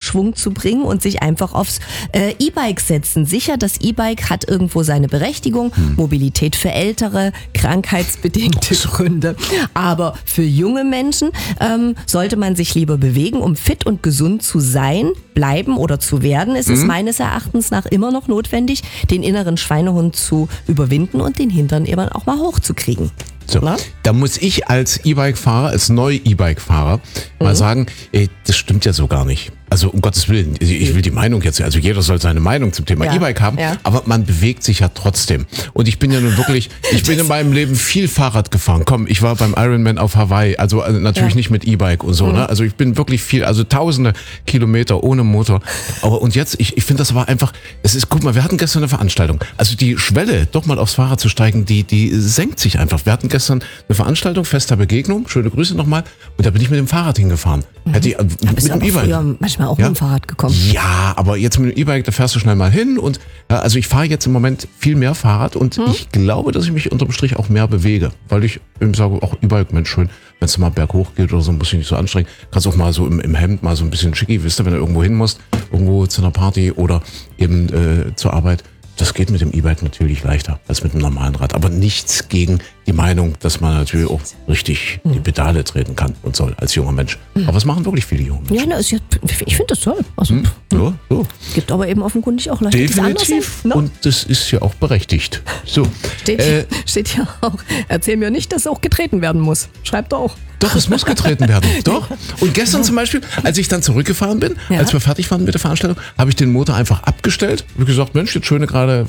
Schwung zu bringen und sich einfach aufs E-Bike setzen. Sicher, das E-Bike hat irgendwo seine Berechtigung. Mobilität für Ältere, krankheitsbedingte Gründe. Aber für junge Menschen sollte man sich lieber bewegen, um fit und gesund zu sein, bleiben oder zu werden. Es ist meines Erachtens nach immer noch notwendig, den inneren Schweinehund zu überwinden und den Hintern eben auch mal hochzukriegen. So, da muss ich als E-Bike-Fahrer, als Neu-E-Bike-Fahrer mal sagen, das stimmt ja so gar nicht. Also um Gottes Willen, ich will die Meinung jetzt, also jeder soll seine Meinung zum Thema E-Bike haben, aber man bewegt sich ja trotzdem. Und ich bin ja nun wirklich, ich bin in meinem Leben viel Fahrrad gefahren. Komm, ich war beim Ironman auf Hawaii, also natürlich nicht mit E-Bike und so, ne? Also ich bin wirklich viel, also tausende Kilometer ohne Motor. Aber und jetzt, ich finde, das war einfach, es ist, guck mal, wir hatten gestern eine Veranstaltung. Also die Schwelle, doch mal aufs Fahrrad zu steigen, die senkt sich einfach. Wir hatten gestern eine Veranstaltung, fester Begegnung, schöne Grüße nochmal, und da bin ich mit dem Fahrrad hingefahren. Hätte ich, mit dem E-Bike. Manchmal auch mit dem Fahrrad gekommen. Ja, aber jetzt mit dem E-Bike, da fährst du schnell mal hin und also ich fahre jetzt im Moment viel mehr Fahrrad und ich glaube, dass ich mich unterm Strich auch mehr bewege, weil ich eben sage, auch E-Bike, Mensch, schön, wenn es mal berghoch geht oder so, muss ich nicht so anstrengen. Kannst auch mal so im Hemd mal so ein bisschen schicki, wisst ihr, wenn du irgendwo hin musst, irgendwo zu einer Party oder eben zur Arbeit. Das geht mit dem E-Bike natürlich leichter als mit einem normalen Rad. Aber nichts gegen die Meinung, dass man natürlich auch richtig die Pedale treten kann und soll als junger Mensch. Aber es machen wirklich viele junge Menschen. Ja, ich finde das toll. Also, Ja, so. gibt aber eben offenkundig auch Leute, die es anders sehen. Definitiv. Und das ist ja auch berechtigt. So. Steht hier auch. Erzähl mir nicht, dass auch getreten werden muss. Schreibt auch. Doch, es muss getreten werden. Doch. Und gestern zum Beispiel, als ich dann zurückgefahren bin, als wir fertig waren mit der Veranstaltung, habe ich den Motor einfach abgestellt. Habe gesagt, Mensch, jetzt schöne gerade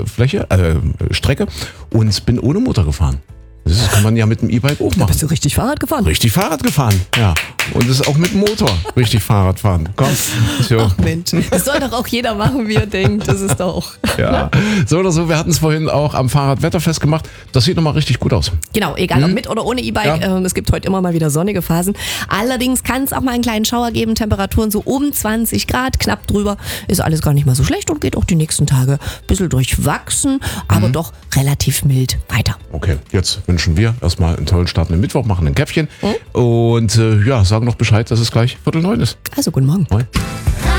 Strecke und bin ohne Motor gefahren. Das kann man ja mit dem E-Bike auch Da machen. bist du richtig Fahrrad gefahren. Richtig Fahrrad gefahren, ja. Und das ist auch mit dem Motor richtig Fahrrad fahren. Komm. So. Ach Mensch, das soll doch auch jeder machen, wie er denkt. Das ist doch. Ja. So oder so, wir hatten es vorhin auch am Fahrradwetterfest gemacht. Das sieht nochmal richtig gut aus. Genau, egal ob mit oder ohne E-Bike. Ja. Es gibt heute immer mal wieder sonnige Phasen. Allerdings kann es auch mal einen kleinen Schauer geben. Temperaturen so um 20 Grad, knapp drüber. Ist alles gar nicht mal so schlecht und geht auch die nächsten Tage ein bisschen durchwachsen, aber doch relativ mild weiter. Okay, jetzt wünschen wir erstmal einen tollen Start in den Mittwoch, machen ein Käffchen und sagen noch Bescheid, dass es gleich 8:45 ist. Also guten Morgen. Moin.